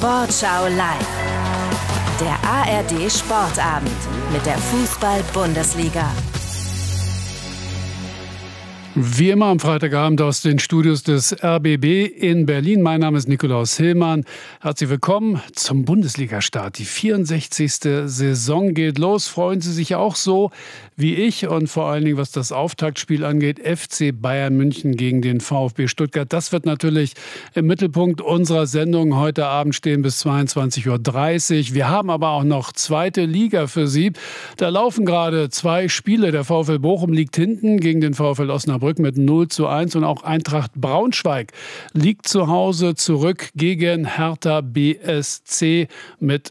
Sportschau live. Der ARD Sportabend mit der Fußball-Bundesliga. Wie immer am Freitagabend aus den Studios des RBB in Berlin. Mein Name ist Nikolaus Hillmann. Herzlich willkommen zum Bundesliga-Start. Die 64. Saison geht los. Freuen Sie sich auch so wie ich und vor allen Dingen, was das Auftaktspiel angeht, FC Bayern München gegen den VfB Stuttgart. Das wird natürlich im Mittelpunkt unserer Sendung heute Abend stehen bis 22:30 Uhr. Wir haben aber auch noch zweite Liga für Sie. Da laufen gerade zwei Spiele. Der VfL Bochum liegt hinten gegen den VfL Osnabrück mit 0:1 und auch Eintracht Braunschweig liegt zu Hause zurück gegen Hertha BSC mit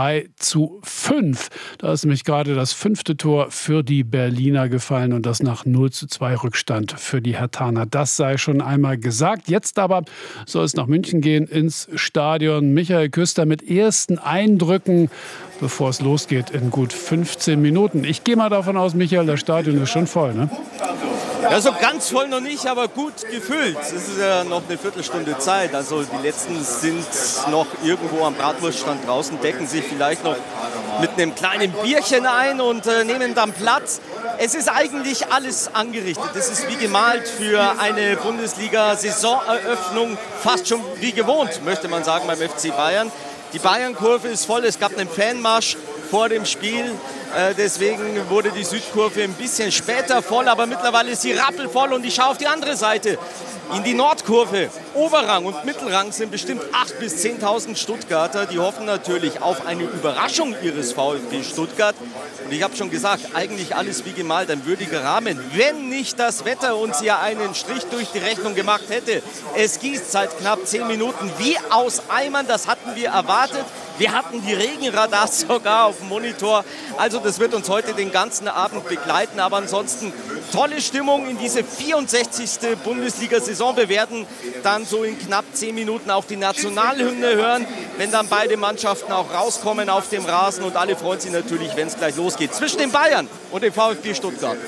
2:5. Da ist nämlich gerade das 5. Tor für die Berliner gefallen und das nach 0:2 Rückstand für die Herthaner. Das sei schon einmal gesagt. Jetzt aber soll es nach München gehen, ins Stadion. Michael Küster mit ersten Eindrücken, bevor es losgeht in gut 15 Minuten. Ich gehe mal davon aus, Michael, das Stadion ist schon voll, ne? Ja, so ganz voll noch nicht, aber gut gefüllt. Es ist ja noch eine Viertelstunde Zeit. Also die letzten sind noch irgendwo am Bratwurststand draußen, decken sich vielleicht noch mit einem kleinen Bierchen ein und nehmen dann Platz. Es ist eigentlich alles angerichtet. Es ist wie gemalt für eine Bundesliga-Saisoneröffnung, fast schon wie gewohnt, möchte man sagen, beim FC Bayern. Die Bayern-Kurve ist voll, es gab einen Fanmarsch vor dem Spiel. Deswegen wurde die Südkurve ein bisschen später voll, aber mittlerweile ist sie rappelvoll und ich schaue auf die andere Seite. In die Nordkurve, Oberrang und Mittelrang sind bestimmt 8.000 bis 10.000 Stuttgarter. Die hoffen natürlich auf eine Überraschung ihres VfB Stuttgart. Und ich habe schon gesagt, eigentlich alles wie gemalt, ein würdiger Rahmen. Wenn nicht das Wetter uns ja einen Strich durch die Rechnung gemacht hätte. Es gießt seit knapp 10 Minuten wie aus Eimern, das hatten wir erwartet. Wir hatten die Regenradars sogar auf dem Monitor. Also das wird uns heute den ganzen Abend begleiten. Aber ansonsten tolle Stimmung in diese 64. Bundesliga-Saison. Wir werden dann so in knapp 10 Minuten auch die Nationalhymne hören, wenn dann beide Mannschaften auch rauskommen auf dem Rasen. Und alle freuen sich natürlich, wenn es gleich losgeht. Zwischen den Bayern und dem VfB Stuttgart.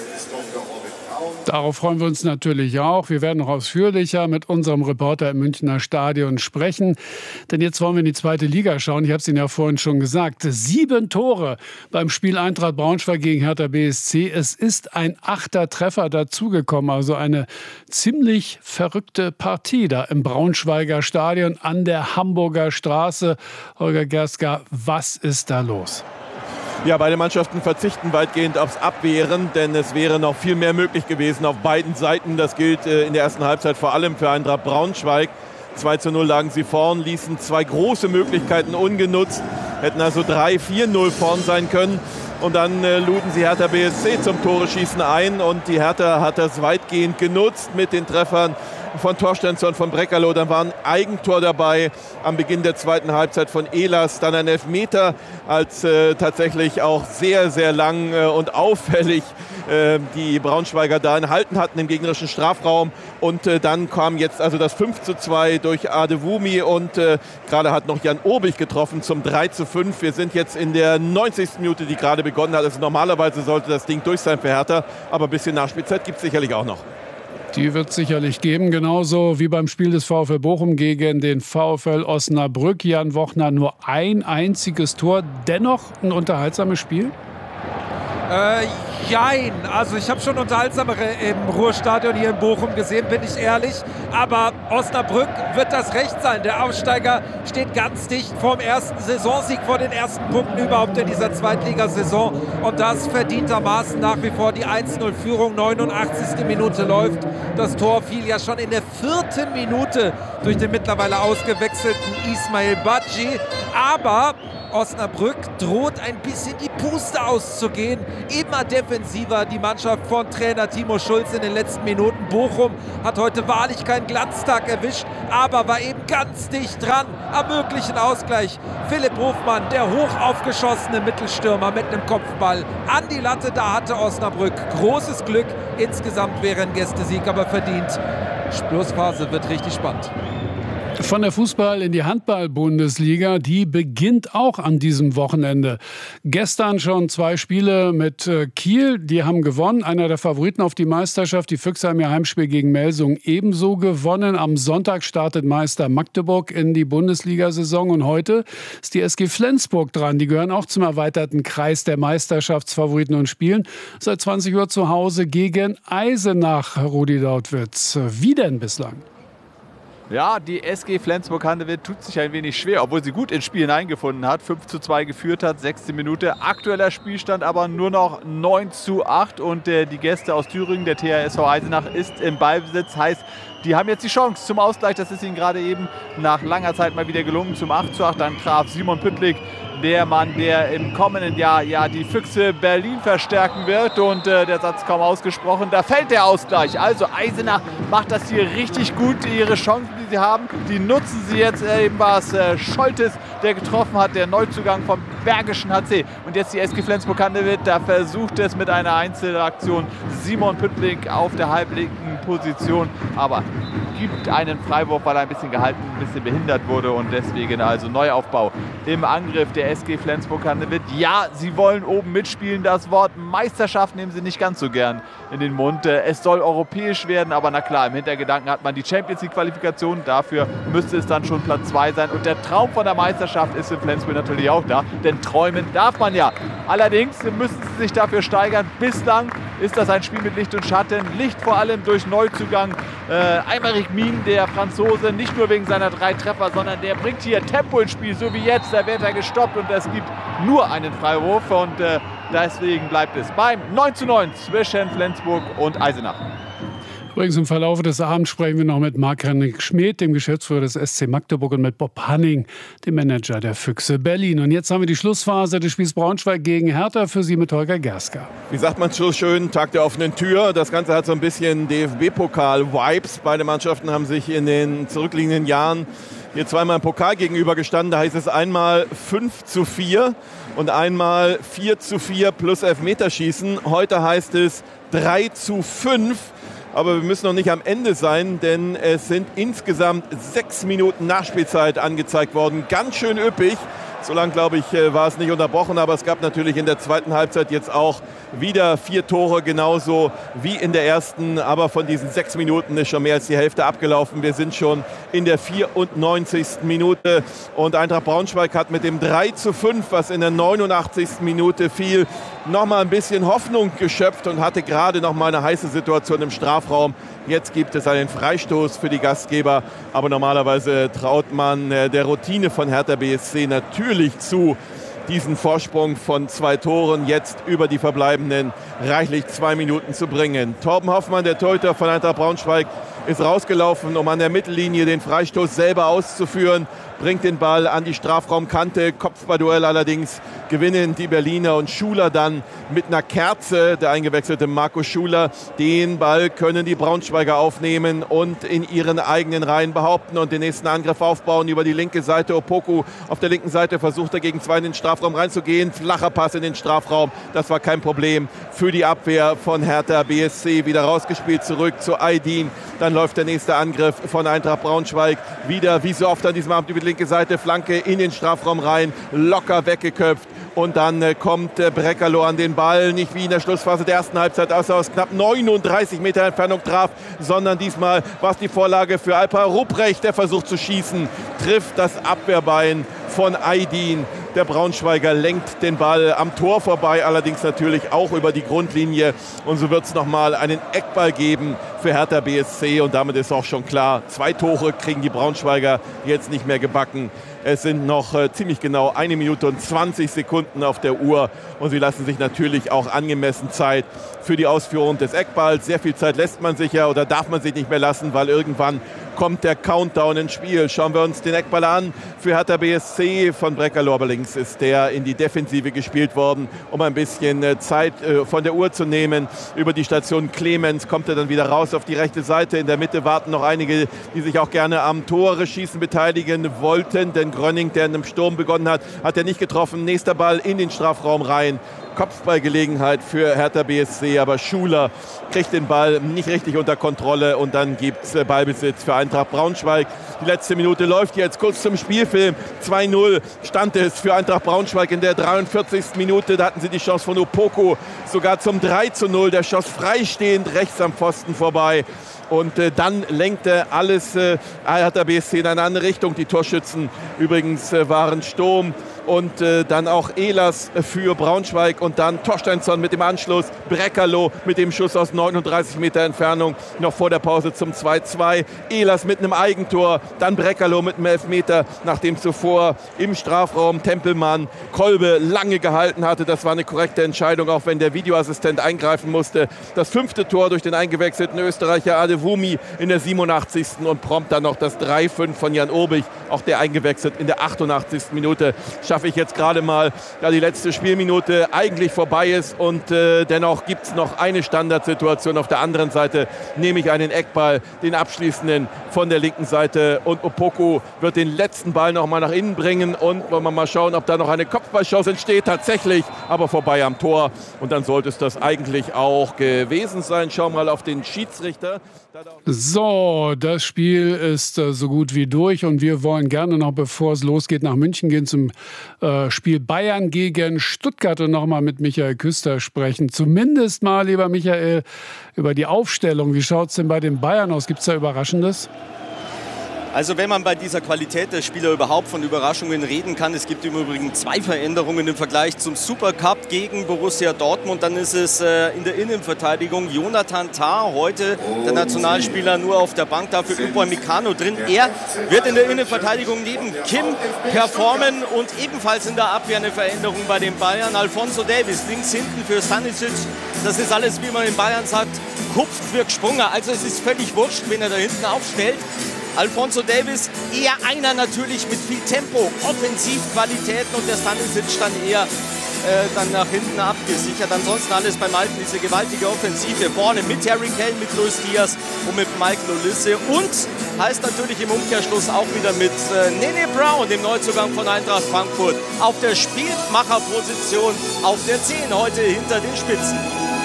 Darauf freuen wir uns natürlich auch. Wir werden noch ausführlicher mit unserem Reporter im Münchner Stadion sprechen. Denn jetzt wollen wir in die zweite Liga schauen. Ich habe es Ihnen ja vorhin schon gesagt. 7 Tore beim Spiel Eintracht Braunschweig gegen Hertha BSC. Es ist ein 8. Treffer dazugekommen. Also eine ziemlich verrückte Partie da im Braunschweiger Stadion an der Hamburger Straße. Holger Gerska, was ist da los? Ja, beide Mannschaften verzichten weitgehend aufs Abwehren, denn es wäre noch viel mehr möglich gewesen auf beiden Seiten. Das gilt in der ersten Halbzeit vor allem für Eintracht Braunschweig. 2:0 lagen sie vorn, ließen 2 große Möglichkeiten ungenutzt, hätten also 3-4-0 vorn sein können. Und dann luden sie Hertha BSC zum Tore-Schießen ein und die Hertha hat das weitgehend genutzt mit den Treffern von Torstensson und von Breckerloh. Dann war ein Eigentor dabei am Beginn der zweiten Halbzeit von Ehlers. Dann ein Elfmeter, als tatsächlich auch sehr, sehr lang und auffällig die Braunschweiger da enthalten hatten im gegnerischen Strafraum. Und dann kam jetzt also das 5:2 durch Adewumi und gerade hat noch Jan Obich getroffen zum 3:5. Wir sind jetzt in der 90. Minute, die gerade begonnen hat. Also normalerweise sollte das Ding durch sein für Hertha, aber ein bisschen Nachspielzeit gibt es sicherlich auch noch. Die wird es sicherlich geben, genauso wie beim Spiel des VfL Bochum gegen den VfL Osnabrück. Jan Wochner nur ein einziges Tor, dennoch ein unterhaltsames Spiel? Jein, also ich habe schon unterhaltsamere im Ruhrstadion hier in Bochum gesehen, bin ich ehrlich. Aber Osnabrück wird das Recht sein. Der Aufsteiger steht ganz dicht vorm ersten Saisonsieg, vor den ersten Punkten überhaupt in dieser Zweitligasaison. Und das verdientermaßen nach wie vor die 1:0-Führung. 89. Minute läuft. Das Tor fiel ja schon in der 4. Minute durch den mittlerweile ausgewechselten Ismail Badji. Aber Osnabrück droht ein bisschen die Puste auszugehen. Immer defensiver die Mannschaft von Trainer Timo Schulz in den letzten Minuten. Bochum hat heute wahrlich keinen Glanztag erwischt, aber war eben ganz dicht dran am möglichen Ausgleich. Philipp Hofmann, der hoch aufgeschossene Mittelstürmer mit einem Kopfball an die Latte. Da hatte Osnabrück großes Glück. Insgesamt wäre ein Gästesieg aber verdient. Schlussphase wird richtig spannend. Von der Fußball- in die Handball-Bundesliga, die beginnt auch an diesem Wochenende. Gestern schon 2 Spiele mit Kiel, die haben gewonnen. Einer der Favoriten auf die Meisterschaft. Die Füchse haben ihr Heimspiel gegen Melsung ebenso gewonnen. Am Sonntag startet Meister Magdeburg in die Bundesliga-Saison. Und heute ist die SG Flensburg dran. Die gehören auch zum erweiterten Kreis der Meisterschaftsfavoriten und spielen seit 20 Uhr zu Hause gegen Eisenach, Rudi Dautwitz. Wie denn bislang? Ja, die SG Flensburg-Handewitt tut sich ein wenig schwer, obwohl sie gut ins Spiel hineingefunden hat. 5:2 geführt hat, 6. Minute. Aktueller Spielstand aber nur noch 9:8. Und die Gäste aus Thüringen, der THSV Eisenach, ist im Ballbesitz. Heißt, die haben jetzt die Chance zum Ausgleich. Das ist ihnen gerade eben nach langer Zeit mal wieder gelungen. Zum 8:8 dann traf Simon Püttlik, der Mann, der im kommenden Jahr die Füchse Berlin verstärken wird. Und der Satz kaum ausgesprochen, da fällt der Ausgleich. Also Eisenach macht das hier richtig gut. Ihre Chancen, die sie haben, die nutzen sie jetzt. Eben war es Scholtes, der getroffen hat, der Neuzugang vom Bergischen HC. Und jetzt die SG Flensburg-Handewitt, da versucht es mit einer Einzelaktion Simon Püttlik auf der halblinken Position. Aber gibt einen Freiwurf, weil er ein bisschen gehalten, ein bisschen behindert wurde. Und deswegen also Neuaufbau im Angriff der SG Flensburg-Handewitt. Ja, sie wollen oben mitspielen. Das Wort Meisterschaft nehmen sie nicht ganz so gern in den Mund. Es soll europäisch werden, aber na klar, im Hintergedanken hat man die Champions-League-Qualifikation. Dafür müsste es dann schon Platz 2 sein. Und der Traum von der Meisterschaft ist in Flensburg natürlich auch da, denn träumen darf man ja. Allerdings müssen sie sich dafür steigern. Bislang ist das ein Spiel mit Licht und Schatten. Licht vor allem durch Neuzugang Aymeric Mien, der Franzose, nicht nur wegen seiner 3 Treffer, sondern der bringt hier Tempo ins Spiel, so wie jetzt. Da wird er gestoppt und es gibt nur einen Freiwurf. Und deswegen bleibt es beim 9:9 zwischen Flensburg und Eisenach. Übrigens im Verlauf des Abends sprechen wir noch mit Marc-Henrik Schmidt, dem Geschäftsführer des SC Magdeburg, und mit Bob Hanning, dem Manager der Füchse Berlin. Und jetzt haben wir die Schlussphase des Spiels Braunschweig gegen Hertha, für Sie mit Holger Gerska. Wie sagt man so schön, Tag der offenen Tür. Das Ganze hat so ein bisschen DFB-Pokal-Vibes. Beide Mannschaften haben sich in den zurückliegenden Jahren hier zweimal im Pokal gegenübergestanden. Da heißt es einmal 5:4 und einmal 4:4 plus Elfmeterschießen. Heute heißt es 3:5. Aber wir müssen noch nicht am Ende sein, denn es sind insgesamt 6 Minuten Nachspielzeit angezeigt worden. Ganz schön üppig. So lang, glaube ich, war es nicht unterbrochen, aber es gab natürlich in der zweiten Halbzeit jetzt auch wieder 4 Tore, genauso wie in der ersten. Aber von diesen 6 Minuten ist schon mehr als die Hälfte abgelaufen. Wir sind schon in der 94. Minute und Eintracht Braunschweig hat mit dem 3:5, was in der 89. Minute fiel, nochmal ein bisschen Hoffnung geschöpft und hatte gerade noch mal eine heiße Situation im Strafraum. Jetzt gibt es einen Freistoß für die Gastgeber, aber normalerweise traut man der Routine von Hertha BSC natürlich zu, diesen Vorsprung von 2 Toren jetzt über die verbleibenden reichlich 2 Minuten zu bringen. Torben Hoffmann, der Torhüter von Eintracht Braunschweig, ist rausgelaufen, um an der Mittellinie den Freistoß selber auszuführen, bringt den Ball an die Strafraumkante, Kopfballduell allerdings gewinnen die Berliner und Schuler dann mit einer Kerze, der eingewechselte Marco Schuler. Den Ball können die Braunschweiger aufnehmen und in ihren eigenen Reihen behaupten und den nächsten Angriff aufbauen über die linke Seite. Opoku auf der linken Seite versucht er gegen 2 in den Strafraum reinzugehen. Flacher Pass in den Strafraum, das war kein Problem für die Abwehr von Hertha BSC. Wieder rausgespielt zurück zu Aydin. Dann läuft der nächste Angriff von Eintracht Braunschweig. Wieder, wie so oft an diesem Abend, über die linke Seite, Flanke in den Strafraum rein, locker weggeköpft. Und dann kommt Breckerloh an den Ball, nicht wie in der Schlussphase der ersten Halbzeit, als er aus knapp 39 Meter Entfernung traf, sondern diesmal war es die Vorlage für Alper Rupprecht, der versucht zu schießen, trifft das Abwehrbein von Aydin. Der Braunschweiger lenkt den Ball am Tor vorbei, allerdings natürlich auch über die Grundlinie. Und so wird es nochmal einen Eckball geben für Hertha BSC. Und damit ist auch schon klar, 2 Tore kriegen die Braunschweiger jetzt nicht mehr gebacken. Es sind noch ziemlich genau 1 Minute und 20 Sekunden auf der Uhr. Und sie lassen sich natürlich auch angemessen Zeit für die Ausführung des Eckballs. Sehr viel Zeit lässt man sich ja oder darf man sich nicht mehr lassen, weil irgendwann kommt der Countdown ins Spiel. Schauen wir uns den Eckball an für Hertha BSC. Von Breckerloh aber links ist der in die Defensive gespielt worden, um ein bisschen Zeit von der Uhr zu nehmen. Über die Station Clemens kommt er dann wieder raus auf die rechte Seite. In der Mitte warten noch einige, die sich auch gerne am Tore-Schießen beteiligen wollten. Denn Grönning, der in einem Sturm begonnen hat, hat er nicht getroffen. Nächster Ball in den Strafraum rein. Kopfballgelegenheit für Hertha BSC, aber Schuler kriegt den Ball nicht richtig unter Kontrolle und dann gibt es Ballbesitz für Eintracht Braunschweig. Die letzte Minute läuft jetzt, kurz zum Spielfilm. 2-0 stand es für Eintracht Braunschweig in der 43. Minute. Da hatten sie die Chance von Opoku sogar zum 3-0. Der schoss freistehend rechts am Pfosten vorbei. Und dann lenkte alles Hertha BSC in eine andere Richtung. Die Torschützen übrigens waren Sturm und dann auch Ehlers für Braunschweig und dann Torsteinsson mit dem Anschluss, Breckerloh mit dem Schuss aus 39 Meter Entfernung noch vor der Pause zum 2-2. Ehlers mit einem Eigentor, dann Breckerloh mit einem Elfmeter, nachdem zuvor im Strafraum Tempelmann Kolbe lange gehalten hatte. Das war eine korrekte Entscheidung, auch wenn der Videoassistent eingreifen musste. Das 5. Tor durch den eingewechselten Österreicher Adewumi in der 87. und prompt dann noch das 3-5 von Jan Urbich, auch der eingewechselt in der 88. Minute. Schaffe ich jetzt gerade mal, da die letzte Spielminute eigentlich vorbei ist und dennoch gibt es noch eine Standardsituation. Auf der anderen Seite nehme ich einen Eckball, den abschließenden von der linken Seite und Opoku wird den letzten Ball noch mal nach innen bringen und wollen wir mal schauen, ob da noch eine Kopfballchance entsteht. Tatsächlich, aber vorbei am Tor und dann sollte es das eigentlich auch gewesen sein. Schauen wir mal auf den Schiedsrichter. So, das Spiel ist so gut wie durch und wir wollen gerne noch, bevor es losgeht, nach München gehen zum Spiel Bayern gegen Stuttgart und nochmal mit Michael Küster sprechen. Zumindest mal, lieber Michael, über die Aufstellung. Wie schaut es denn bei den Bayern aus? Gibt es da Überraschendes? Also wenn man bei dieser Qualität der Spieler überhaupt von Überraschungen reden kann, es gibt im Übrigen 2 Veränderungen im Vergleich zum Supercup gegen Borussia Dortmund, dann ist es in der Innenverteidigung Jonathan Tah, heute der Nationalspieler nur auf der Bank, dafür Upamecano drin. Er wird in der Innenverteidigung neben Kim performen und ebenfalls in der Abwehr eine Veränderung bei den Bayern. Alphonso Davies links hinten für Stanisic, das ist alles, wie man in Bayern sagt, kupft für Gsprunge. Also es ist völlig wurscht, wen er da hinten aufstellt. Alphonso Davies eher einer natürlich mit viel Tempo, Offensivqualitäten und der Stanisic dann eher dann nach hinten abgesichert. Ansonsten alles beim Alten, diese gewaltige Offensive vorne mit Harry Kane, mit Luis Diaz und mit Michael Olise und heißt natürlich im Umkehrschluss auch wieder mit Nene Brown, dem Neuzugang von Eintracht Frankfurt, auf der Spielmacherposition auf der 10 heute hinter den Spitzen.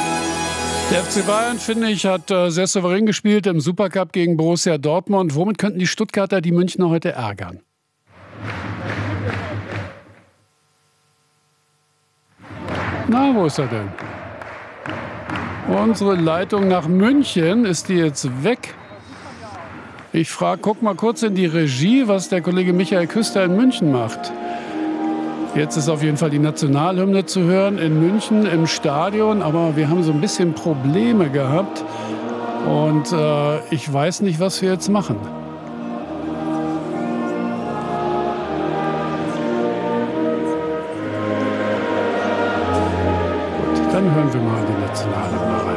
Der FC Bayern, finde ich, hat sehr souverän gespielt im Supercup gegen Borussia Dortmund. Womit könnten die Stuttgarter die Münchner heute ärgern? Na, wo ist er denn? Unsere Leitung nach München, ist die jetzt weg? Ich guck mal kurz in die Regie, was der Kollege Michael Küster in München macht. Jetzt ist auf jeden Fall die Nationalhymne zu hören in München im Stadion, aber wir haben so ein bisschen Probleme gehabt und ich weiß nicht, was wir jetzt machen.